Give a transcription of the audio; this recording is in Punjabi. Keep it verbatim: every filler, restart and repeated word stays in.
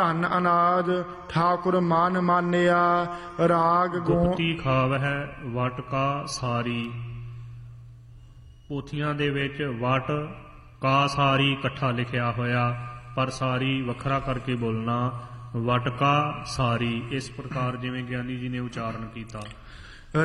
ਧਨ ਅਨਾਜ ਠਾਕੁਰ ਮਨ ਮਾਨਿਆ। ਰਾਗ ਗੋ ਗੁਪਤੀ ਖਾਵਹਿ ਵਟ ਕਾ ਸਾਰੀ। ਪੋਥੀਆਂ ਦੇ ਵਿੱਚ ਵਟ ਕਾ ਸਾਰੀ ਇਕੱਠਾ ਲਿਖਿਆ ਹੋਇਆ, ਪਰ ਸਾਰੀ ਵੱਖਰਾ ਕਰਕੇ ਬੋਲਣਾ। ਵਟ ਕਾ ਸਾਰੀ, ਇਸ ਪ੍ਰਕਾਰ ਜਿਵੇਂ ਗਿਆਨੀ ਜੀ ਨੇ ਉਚਾਰਨ ਕੀਤਾ।